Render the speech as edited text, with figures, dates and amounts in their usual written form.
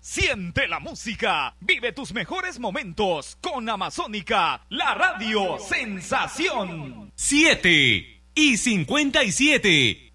Siente la música, vive tus mejores momentos con Amazónica, la radio sensación. 7:57.